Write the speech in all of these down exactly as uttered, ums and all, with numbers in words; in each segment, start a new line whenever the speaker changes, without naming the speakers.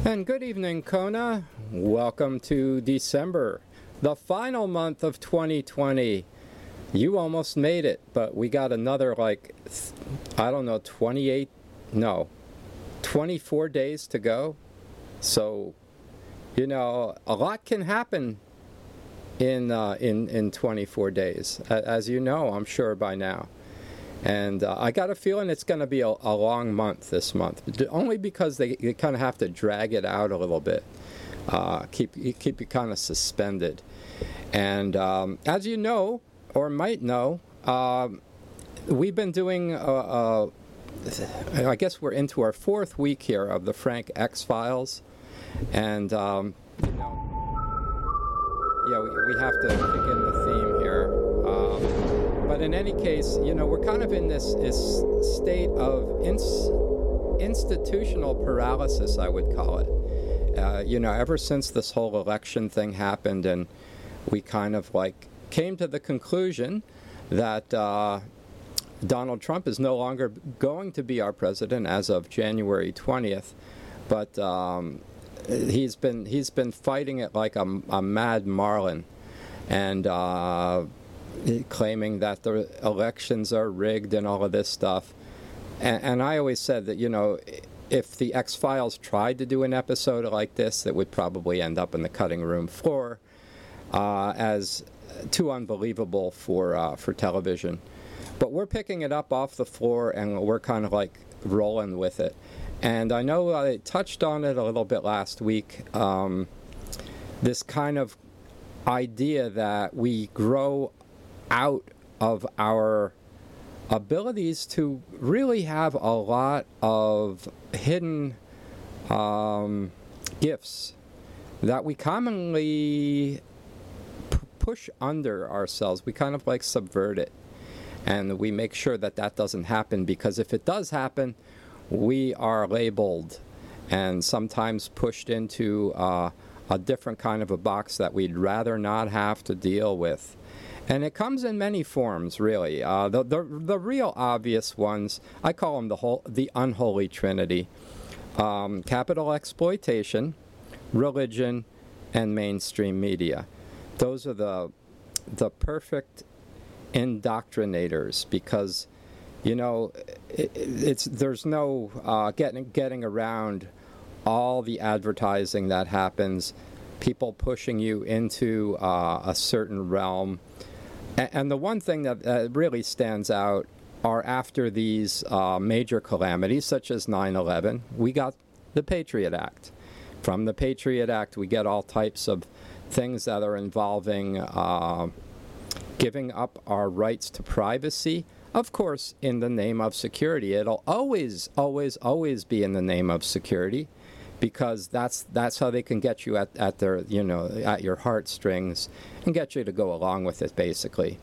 And good evening, Kona. Welcome to December, the final month of twenty twenty. You almost made it, but we got another, like, I don't know, twenty-eight, no, twenty-four days to go. So, you know, a lot can happen in uh, in in twenty-four days, as you know, I'm sure by now. And uh, I got a feeling it's going to be a, a long month this month, only because they, they kind of have to drag it out a little bit, uh, keep keep you kind of suspended. And um, as you know, or might know, um, we've been doing, uh, uh, I guess we're into our fourth week here of the Frank X-Files. And, um, you know, yeah, we, we have to begin the theme here. Um, But in any case, you know, we're kind of in this, this state of ins- institutional paralysis, I would call it. Uh, you know, ever since this whole election thing happened, and we kind of like came to the conclusion that uh, Donald Trump is no longer going to be our president as of January twentieth, but um, he's been he's been fighting it like a, a mad marlin, and uh, claiming that the elections are rigged and all of this stuff. And, and I always said that, you know, if the X-Files tried to do an episode like this, it would probably end up in the cutting room floor uh, as too unbelievable for uh, for television. But we're picking it up off the floor, and we're kind of like rolling with it. And I know I touched on it a little bit last week, um, this kind of idea that we grow out of our abilities to really have a lot of hidden um, gifts that we commonly p- push under ourselves. We kind of like subvert it, and we make sure that that doesn't happen, because if it does happen, we are labeled and sometimes pushed into uh, a different kind of a box that we'd rather not have to deal with. And it comes in many forms, really. Uh, the, the the real obvious ones, I call them the whole the unholy trinity: um, capital exploitation, religion, and mainstream media. Those are the the perfect indoctrinators, because, you know, it, it's there's no uh, getting getting around all the advertising that happens, people pushing you into uh, a certain realm. And the one thing that uh, really stands out are, after these uh, major calamities, such as nine eleven, we got the Patriot Act. From the Patriot Act, we get all types of things that are involving uh, giving up our rights to privacy, of course, in the name of security. It'll always, always, always be in the name of security, because that's that's how they can get you at, at their, you know, at your heartstrings and get you to go along with it, basically.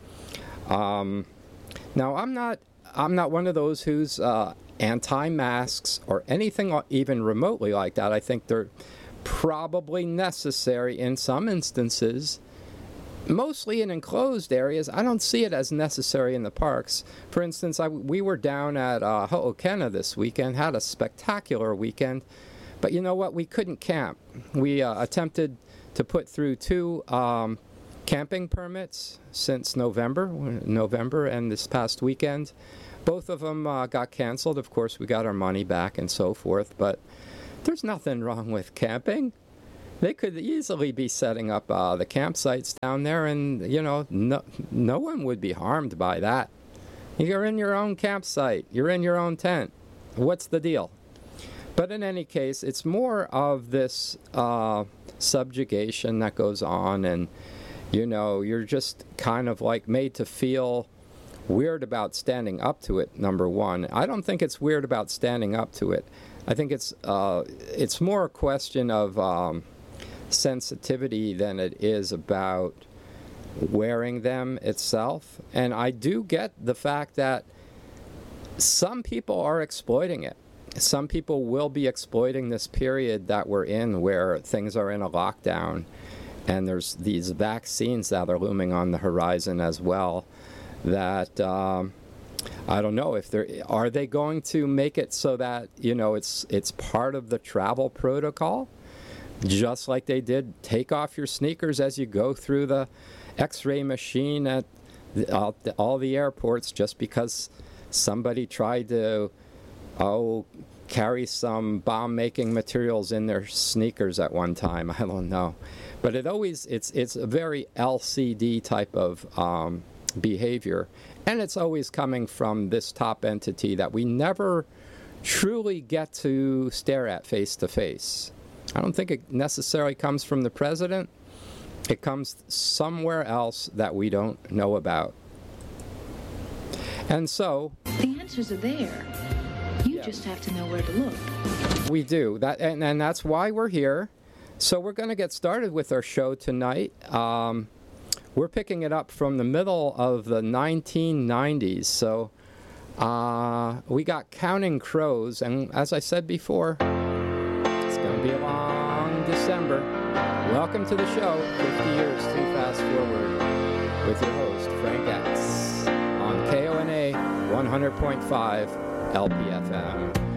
Um, now, I'm not I'm not one of those who's uh, anti-masks or anything even remotely like that. I think they're probably necessary in some instances. Mostly in enclosed areas. I don't see it as necessary in the parks. For instance, I, we were down at uh, Ho'okena this weekend, had a spectacular weekend. But you know what? We couldn't camp. We uh, attempted to put through two um, camping permits since November, November, and this past weekend. Both of them uh, got canceled. Of course, we got our money back and so forth. But there's nothing wrong with camping. They could easily be setting up uh, the campsites down there, and, you know, no, no one would be harmed by that. You're in your own campsite. You're in your own tent. What's the deal? But in any case, it's more of this uh, subjugation that goes on, and, you know, you're just kind of like made to feel weird about standing up to it, number one. I don't think it's weird about standing up to it. I think it's uh, it's more a question of um, sensitivity than it is about wearing them itself. And I do get the fact that some people are exploiting it. Some people will be exploiting this period that we're in, where things are in a lockdown, and there's these vaccines that are looming on the horizon as well, that um, I don't know if they're are they going to make it so that, you know, it's it's part of the travel protocol, just like they did take off your sneakers as you go through the X-ray machine at the, all, the, all the airports, just because somebody tried to oh carry some bomb-making materials in their sneakers at one time. I don't know, but it always it's it's a very L C D type of um, behavior. And it's always coming from this top entity that we never truly get to stare at face to face. I don't think it necessarily comes from the president. It comes somewhere else that we don't know about. And so...
the answers are there. You yeah. just have to know where to look.
We do. That, and, and that's why we're here. So we're going to get started with our show tonight. Um... We're picking it up from the middle of the nineteen nineties, so uh, we got Counting Crows, and as I said before, it's going to be a long December. Welcome to the show, fifty years too fast forward, with your host, Frank X, on K O N A one hundred point five L P F M.